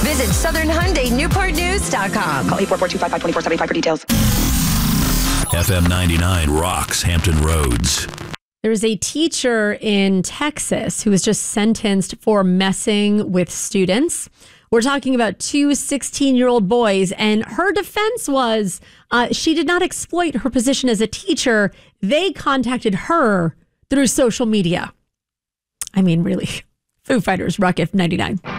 Visit SouthernHyundaiNewportNews.com. Call 844-255-2475 for details. FM 99 rocks Hampton Roads. There was a teacher in Texas who was just sentenced for messing with students. We're talking about two 16-year-old boys, and her defense was she did not exploit her position as a teacher. They contacted her through social media. I mean, really. Foo Fighters, Rock F 99.